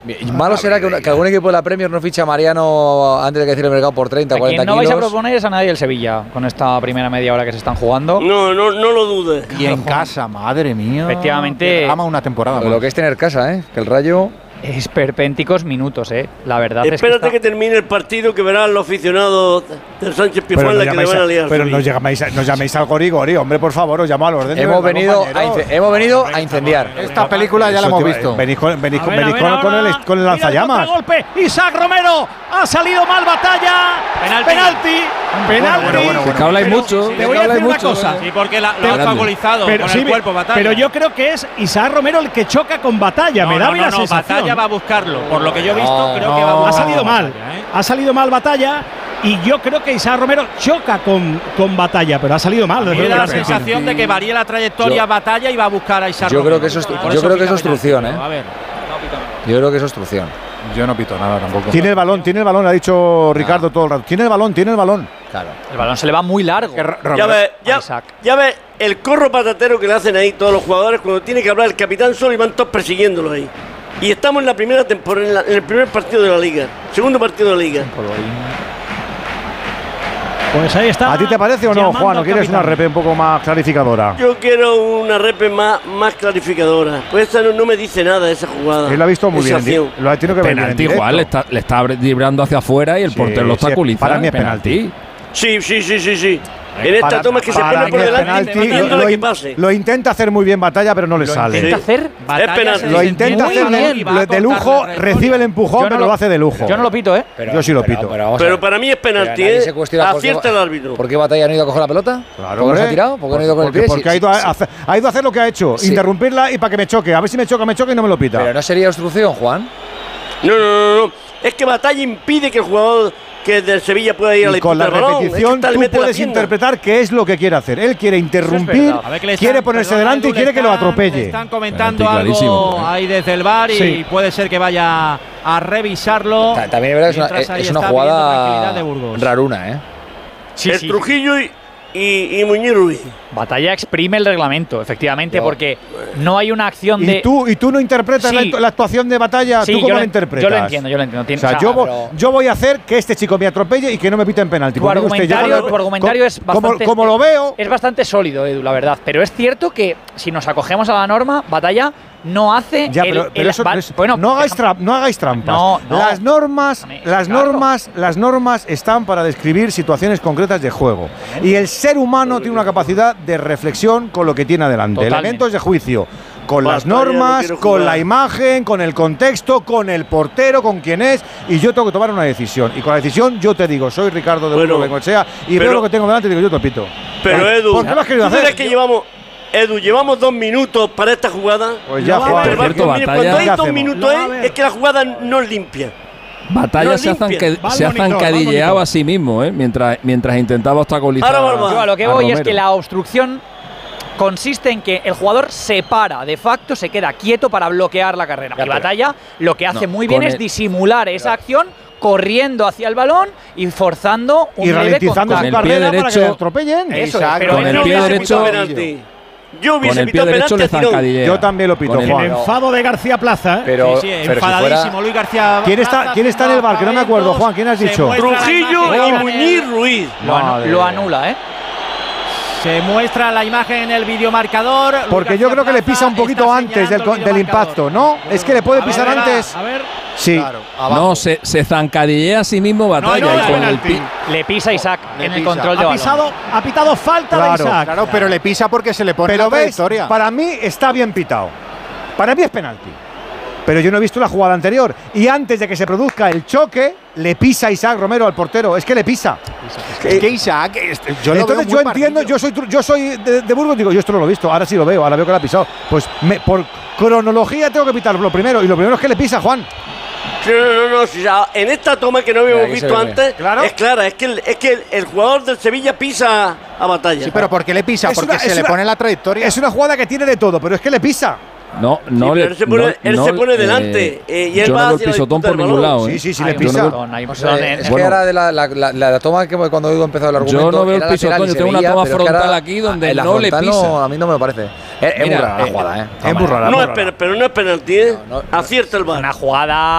Y malo será que algún equipo de la Premier no ficha a Mariano antes de que cierre el mercado por 30, 40 kilos. No vais a proponer es a nadie el Sevilla con esta primera media hora que se están jugando. No lo dudes. Y en casa, madre mía. Efectivamente. Ama una temporada. Lo que es tener casa, que el Rayo. Esperpénticos minutos, la verdad. Espérate es que termine el partido, que verán los aficionados del Sánchez Pizjuán la que le van a liar. Pero no llaméis al Gori, hombre, por favor, os llamo al orden. Hemos venido a incendiar. Esta película ya la hemos visto. Venís con el lanzallamas. Golpe. Isaac Romero ha salido mal Batalla. Penalti. Es que habláis mucho. Te voy a decir una cosa. Sí, porque la ha obstaculizado con el cuerpo Batalla. Pero yo creo que es Isaac Romero el que choca con Batalla. Me da la sensación. Batalla va a buscarlo. Por lo que yo he visto, creo que va a buscarlo. Ha salido mal. Ha salido mal Batalla. Y yo creo que Isaac Romero choca con Batalla, pero ha salido mal. Me da la sensación de que varía la trayectoria Batalla y va a buscar a Isaac Romero. Yo creo que eso es obstrucción, A ver. Yo creo que es obstrucción. Yo no pito nada tampoco. Tiene el balón, ha dicho Ricardo todo el rato. Tiene el balón. Claro. El balón se le va muy largo. Ya ves el corro patatero que le hacen ahí todos los jugadores cuando tiene que hablar el capitán solo y van todos persiguiéndolo ahí. Y estamos en la primera temporada, en el primer partido de la Liga. Segundo partido de la Liga. Pues ahí está. ¿A ti te parece o no, Juan? ¿O quieres una repe un poco más clarificadora? Yo quiero una repe más clarificadora. Pues esa no me dice nada, esa jugada. Él lo ha visto muy bien. Lo ha tenido que ver bien. Penalti, Juan, le está librando hacia afuera y el portero lo está culizando. Para mí es penalti. Sí. En esta toma es que se pone por delante pidiéndole que pase. Lo intenta hacer muy bien Batalla, pero no le sale. ¿Lo intenta hacer? Es penalti. Lo intenta hacer de lujo, recibe el empujón, pero lo hace de lujo. Yo no lo pito, Yo sí lo pito. Pero para mí es penalti, acierta el árbitro. ¿Por qué Batalla no ha ido a coger la pelota? Claro, ¿Por qué se ha tirado? ¿Por qué no ha ido con el pie? Porque ha ido a hacer lo que ha hecho, interrumpirla y para que me choque. A ver si me choca y no me lo pita. Pero no sería obstrucción, Juan. No. Es que Batalla impide que el jugador que del Sevilla pueda ir a la con la repetición tú puedes interpretar qué es lo que quiere hacer. Él quiere interrumpir, quiere ponerse delante y quiere que lo atropelle. Están comentando algo ahí desde el VAR y puede ser que vaya a revisarlo. También es verdad que es una jugada raruna, el Trujillo y Muñiz Ruiz. Batalla exprime el reglamento, efectivamente, porque no hay una acción de… ¿Y tú no interpretas la actuación de Batalla? Sí, ¿Tú cómo la interpretas? Yo lo entiendo. Yo voy a hacer que este chico me atropelle y que no me piten penalti. Tu argumentario es bastante… Como lo veo… Es bastante sólido, Edu, la verdad. Pero es cierto que si nos acogemos a la norma, Batalla no hace… no hagáis trampas. Las normas están para describir situaciones concretas de juego. Y el ser humano tiene una capacidad de reflexión con lo que tiene adelante. Elementos de juicio. Con las normas, con la imagen, con el contexto, con el portero, con quién es. Y yo tengo que tomar una decisión. Y con la decisión yo te digo, soy Ricardo de Burgos Bengoechea y veo lo que tengo delante y digo, yo te pito. Pero Edu, ¿por qué lo has querido hacer? Llevamos 2 minutos para esta jugada. Pues ya, Juan. Cuando hay 2 minutos es que la jugada no es limpia. Batalla se ha zancadilleado a sí mismo, mientras intentaba obstaculizar. Yo a lo que voy es que la obstrucción consiste en que el jugador se para, de facto se queda quieto para bloquear la carrera. Y Batalla lo que hace muy bien es disimular esa acción corriendo hacia el balón y forzando un leve ralentizando su carrera para que le atropellen. Eso, pero con el pie derecho… Yo hubiese pitado penalti. Yo también lo pito, Juan. El enfado de García Plaza. Pero enfadadísimo Luis García. ¿Quién está en el bar? Que no me acuerdo, Juan. ¿Quién has dicho? Trujillo y Muñiz Ruiz. Lo anula, Se muestra la imagen en el videomarcador. Porque yo creo que le pisa un poquito antes del impacto, ¿no? Es que le puede pisar antes. A ver. Sí. Claro, no, se zancadillea a sí mismo Batalla. Le pisa Isaac en el control de balón. Ha pitado falta de Isaac. Claro, pero le pisa porque se le pone la trayectoria. Para mí está bien pitado. Para mí es penalti. Pero yo no he visto la jugada anterior. Y antes de que se produzca el choque, le pisa Isaac Romero al portero. Es que le pisa. Es que Isaac… Entonces yo entiendo, yo soy de Burgos, digo, yo esto no lo he visto. Ahora sí lo veo, ahora veo que le ha pisado. Pues por cronología tengo que pitar lo primero. Y lo primero es que le pisa a Juan. No. En esta toma que no habíamos visto antes, es clara. Es que el jugador del Sevilla pisa a Batalla. Sí, pero ¿por qué le pisa? Porque se le pone la trayectoria. Es una jugada que tiene de todo, pero es que le pisa. Él se pone delante y él yo va no veo hacia el pisotón por ningún lado. Sí, le pisa. Es que era de la toma que cuando Edu empezó el argumento. Yo no veo el pisotón, yo tengo una toma frontal aquí donde no le pisa. A mí no me lo parece. Es muy rara la jugada, Es muy rara. Pero no es penalti, acierta el VAR. Una jugada